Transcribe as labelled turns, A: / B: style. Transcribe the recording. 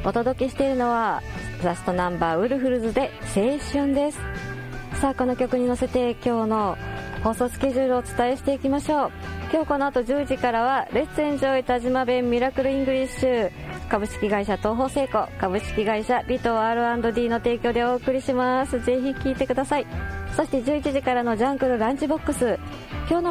A: お届けしているのはラストナンバーウルフルズで青春です。さあこの曲に乗せて今日の放送スケジュールをお伝えしていきましょう。今日この後10時からはレッツエンジョイ田島弁ミラクルイングリッシュ、株式会社東方成功、株式会社ビト R&D の提供でお送りします。ぜひ聴いてください。そして11時からのジャンクルランチボックス、今日の